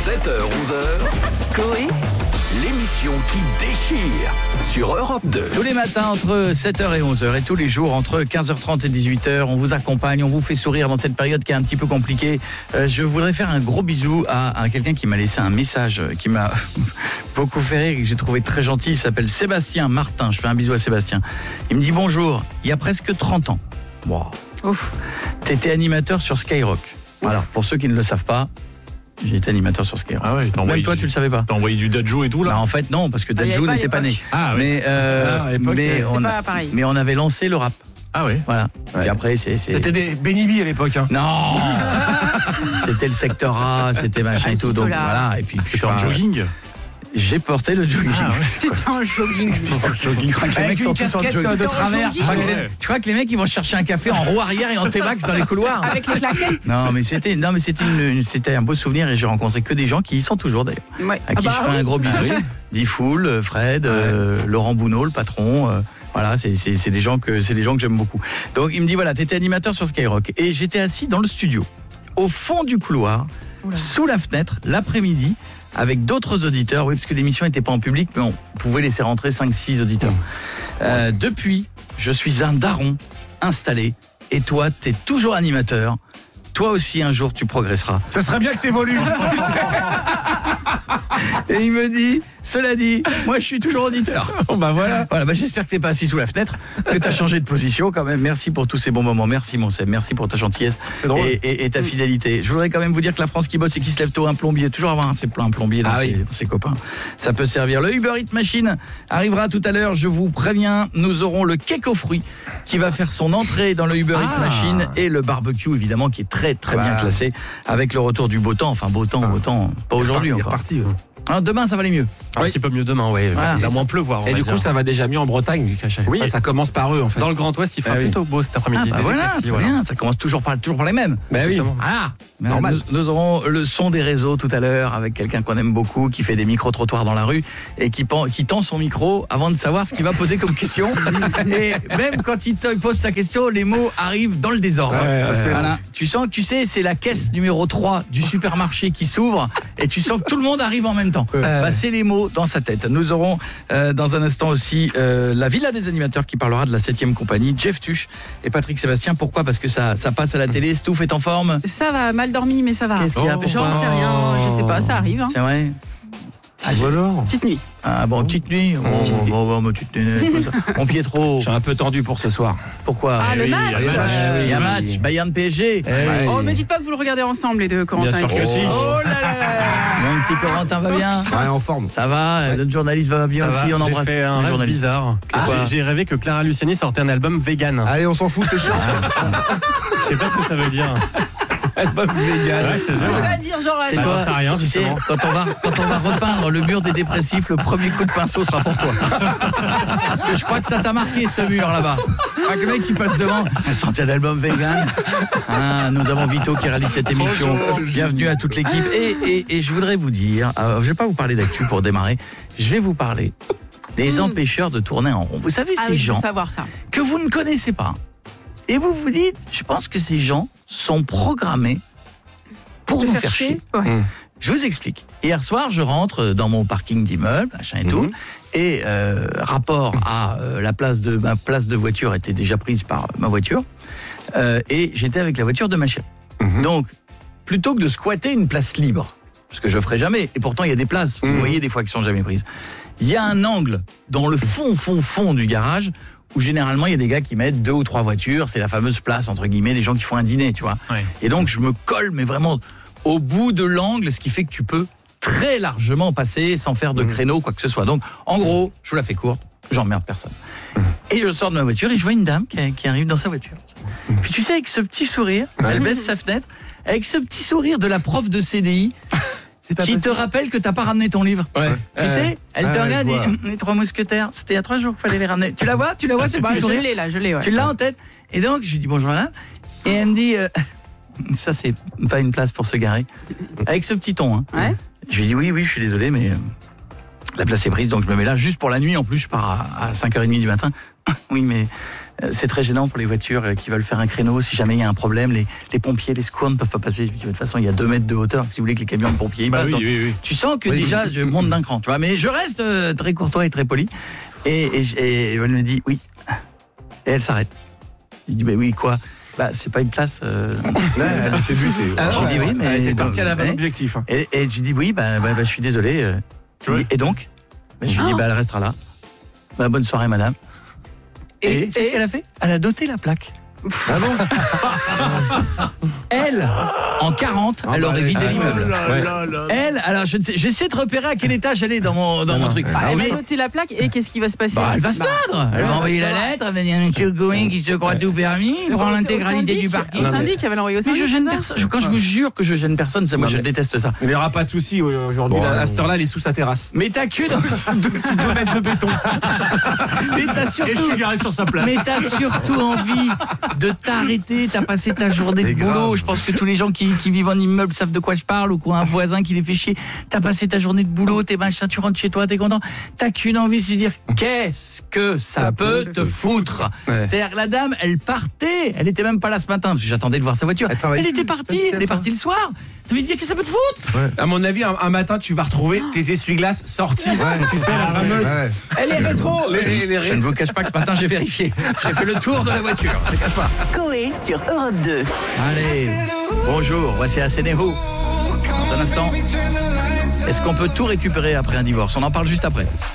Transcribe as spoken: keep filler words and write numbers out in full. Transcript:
sept heures onze heures, Coé, l'émission qui déchire sur Europe deux. Tous les matins entre sept heures et onze heures et tous les jours entre quinze heures trente et dix-huit heures, on vous accompagne, on vous fait sourire dans cette période qui est un petit peu compliquée. Euh, je voudrais faire un gros bisou à, à quelqu'un qui m'a laissé un message qui m'a beaucoup fait rire et que j'ai trouvé très gentil. Il s'appelle Sébastien Martin. Je fais un bisou à Sébastien. Il me dit bonjour, il y a presque trente ans. Wow. Ouf. T'étais animateur sur Skyrock. Ouf. Alors pour ceux qui ne le savent pas, j'ai été animateur sur Skyrock. Ah ouais, t'as envoyé Même toi, du... tu le savais pas. T'as envoyé du Dadju et tout là bah, en fait, non, parce que Dadju n'était pas né. Ah, mais, oui. euh, ah, mais, on a, pas mais on avait lancé le rap. Ah oui. Voilà. Ouais. Et après, c'est, c'est... C'était des Benny B à l'époque. Hein. Non. C'était le secteur A, c'était machin et tout. Donc voilà. Et puis, c'était en jogging. J'ai porté le jogging. Ah, ouais, c'était un jogging. jogging. Je crois que les mecs sont tous en jogging. de travers. Tu crois, les, tu crois que les mecs ils vont chercher un café en roue arrière et en T-Max dans les couloirs? Avec les claquettes. Non mais c'était non mais c'était une, une, c'était un beau souvenir et j'ai rencontré que des gens qui y sont toujours d'ailleurs. Ouais. À qui ah bah, je fais oui. un gros bisou. Difool, Fred, ouais. euh, Laurent Bounot, le patron. Euh, Voilà, c'est, c'est, c'est des gens que c'est des gens que j'aime beaucoup. Donc il me dit voilà, t'étais animateur sur Skyrock et j'étais assis dans le studio, au fond du couloir, Oula. sous la fenêtre, l'après-midi, avec d'autres auditeurs. Oui, parce que l'émission n'était pas en public, mais on pouvait laisser rentrer cinq six auditeurs. Euh, depuis, je suis un daron installé et toi, t'es toujours animateur. Toi aussi, un jour, tu progresseras. Ça serait bien que t'évolues. Et il me dit, cela dit, moi je suis toujours auditeur. Bon bah voilà. Voilà, bah j'espère que t'es pas assis sous la fenêtre, que t'as changé de position quand même. Merci pour tous ces bons moments. Merci mon Seb, merci pour ta gentillesse et, et, et ta fidélité. Je voudrais quand même vous dire que la France qui bosse et qui se lève tôt, un plombier, toujours avoir un, c'est plein un plombier dans, ah ses, oui. dans ses copains. Ça peut servir. Le Uber Eats Machine arrivera tout à l'heure, je vous préviens. Nous aurons le cake aux fruits qui va faire son entrée dans le Uber Eats ah. Machine et le barbecue évidemment qui est très très bah. bien classé avec le retour du beau temps. Enfin beau temps, beau temps, pas aujourd'hui encore. Parti, ouais. Alors demain ça va aller mieux. Un oui. petit peu mieux demain, oui. Voilà. Il va moins pleuvoir. Et du dire. coup, ça va déjà mieux en Bretagne, vu qu'à chaque fois, oui. ça commence par eux, en fait. Dans le Grand Ouest, il fera ah, plutôt oui. beau cet après-midi. Ah, bah voilà, éclaircies, voilà. Bien. Ça commence toujours par, toujours par les mêmes. Bah oui. Voilà. Normal. Nous, nous aurons le son des réseaux tout à l'heure avec quelqu'un qu'on aime beaucoup, qui fait des micro-trottoirs dans la rue et qui, qui tend son micro avant de savoir ce qu'il va poser comme question. Et même quand il pose sa question, les mots arrivent dans le désordre. Ouais, ça se met voilà. Tu sens que tu sais, c'est la caisse numéro trois du supermarché qui s'ouvre et tu sens que tout le monde arrive en même temps. Euh. Bah, c'est les mots dans sa tête. Nous aurons euh, dans un instant aussi euh, la Villa des animateurs qui parlera de la septième compagnie, Jeff Tuch et Patrick Sébastien. Pourquoi ? Parce que ça, ça passe à la télé. Stouff est en forme. Ça va, mal dormi, mais ça va. Qu'est-ce qu'il y a ? J'en sais rien, je sais pas, ça arrive. Hein. C'est vrai. Ah, alors petite nuit. Ah bon, petite nuit. Bon, petite bon, nuit. bon, bon, bon, petite nuit. Mon Pietro. Je suis un peu tendu pour ce soir. Pourquoi ? Ah, le oui, match. il y a match. Il y a un match. Bayern P S G. Eh oui. Oh, me dites pas que vous le regardez ensemble, les deux, Corentin. Bien sûr que oh. si. Oh là là là. Mon petit Corentin va bien. Ouais, en forme. Ça va. Ouais. Notre journaliste va bien Ça aussi. va. On embrasse. J'ai fait un rêve bizarre. Ah, j'ai, j'ai rêvé que Clara Luciani sortait un album vegan. Allez, on s'en fout, c'est chiant. Je sais pas ce que ça veut dire. Album vegan. Ouais, je te jure. On va dire genre. C'est bah, toi, j'en sais rien, tu sais, quand on va quand on va repeindre le mur des dépressifs, le premier coup de pinceau sera pour toi. Parce que je crois que ça t'a marqué ce mur là-bas. Ah, le mec qui passe devant, un sortie d'album vegan. Ah, nous avons Vito qui réalise cette émission. Bienvenue à toute l'équipe. Et, et, et je voudrais vous dire, euh, je vais pas vous parler d'actu pour démarrer. Je vais vous parler des mmh. empêcheurs de tourner en rond. Vous savez ah, ces oui, gens savoir ça. que vous ne connaissez pas. Et vous vous dites, je pense que ces gens sont programmés pour nous faire chier. Ouais. Mmh. Je vous explique. Hier soir, je rentre dans mon parking d'immeuble, machin et mmh. tout, et euh, rapport à euh, la place de ma place de voiture était déjà prise par ma voiture, euh, et j'étais avec la voiture de ma chérie. Mmh. Donc, plutôt que de squatter une place libre, ce que je ferai jamais, et pourtant il y a des places, mmh. vous voyez des fois qui sont jamais prises. Il y a un angle dans le fond, fond, fond du garage où généralement il y a des gars qui mettent deux ou trois voitures, c'est la fameuse place entre guillemets, les gens qui font un dîner, tu vois. Ouais. Et donc je me colle, mais vraiment au bout de l'angle, ce qui fait que tu peux très largement passer sans faire de mmh. créneau, quoi que ce soit. Donc en gros, je vous la fais courte, j'emmerde personne. Mmh. Et je sors de ma voiture et je vois une dame qui, qui arrive dans sa voiture. Mmh. Puis tu sais, avec ce petit sourire, ouais. elle baisse sa fenêtre, avec ce petit sourire de la prof de C D I. Qui possible. Te rappelle que t'as pas ramené ton livre. Ouais. Tu euh, sais, elle euh, te regarde et dit, les trois mousquetaires, c'était il y a trois jours qu'il fallait les ramener. Tu la vois, tu la vois, ce petit sourire. Je l'ai là, je l'ai. Ouais. Tu l'as en tête. Et donc je lui dis bonjour madame. Et elle me dit, euh, ça c'est pas une place pour se garer. Avec ce petit ton. Hein. Ouais. Je lui dis oui, oui, je suis désolé, mais euh, la place est prise, donc je me mets là juste pour la nuit. En plus, je pars à, à cinq heures trente du matin. Oui, mais Euh, C'est très gênant pour les voitures euh, qui veulent faire un créneau. Si jamais il y a un problème, les, les pompiers, les secours ne peuvent pas passer. Je dis, de toute façon, il y a deux mètres de hauteur. Si vous voulez que les camions de pompiers y Bah passent. oui, Donc, oui, oui. tu sens que Oui. déjà, je monte d'un cran. Tu vois, mais je reste euh, très courtois et très poli. Et, et, j- et elle me dit oui. Et elle s'arrête. Je dis, mais oui, quoi? Bah, c'est pas une place. euh, Là, elle était butée. Ah, j'ai dit oui, mais. Elle était partie à la mais- objectif. hein. Et, et je lui dis oui, bah, bah, bah, je suis désolé. euh. Je lui dis, et donc bah, Je lui dis bah, elle restera là. Bah, bonne soirée, madame. Et, c'est ce qu'elle a fait? Elle a doté la plaque. Ah bon? Elle, en quarante, elle bah, aurait elle- vidé ah, l'immeuble. Ouais. Elle, alors je ne sais, j'essaie de repérer à quel étage elle est dans mon, dans mon truc. Bah, elle Mais- va noter la plaque et qu'est-ce qui va se passer? Bah, elle va se Bah, plaindre. Elle ouais, va envoyer c'est la pas lettre. Elle va dire monsieur Going qui se croit tout permis, il mais prend au- au l'intégralité du syndic, parking. Au syndic, elle va l'envoyer au Mais syndic. je gêne c'est ça personne. Je- Quand je vous jure que je gêne personne, ça, moi Non, je mais- déteste ça. Il n'y aura pas de souci aujourd'hui. Bon, là, à non. cette heure-là, elle est sous sa terrasse. Mais t'as que dans... Sous deux mètres de béton. Mais t'as surtout... garé sur sa place. Mais t'as surtout envie de t'arrêter, t'as passé ta journée de C'est boulot. grave. Je pense que tous les gens qui, qui vivent en immeuble savent de quoi je parle, ou qui ont un voisin qui les fait chier. T'as passé ta journée de boulot, t'es machin, tu rentres chez toi, t'es content. T'as qu'une envie, c'est de dire qu'est-ce que ça, Ça peut peut te te foutre. Ouais. C'est-à-dire que la dame, elle partait, elle était même pas là ce matin, parce que j'attendais de voir sa voiture. Elle travaille Elle était plus, partie, peut-être, elle est hein. partie le soir. T'as envie de dire que ça peut te foutre? À mon avis, un, un matin, tu vas retrouver tes essuie-glaces sortis. Tu sais, la fameuse. Ouais. Elle est rétro. Les, les, Je ne vous cache pas que ce matin j'ai vérifié. J'ai fait le tour de la voiture. Je ne cache pas. Coé sur Europe deux. Allez, bonjour, voici Asenehu. Dans un instant, est-ce qu'on peut tout récupérer après un divorce? On en parle juste après.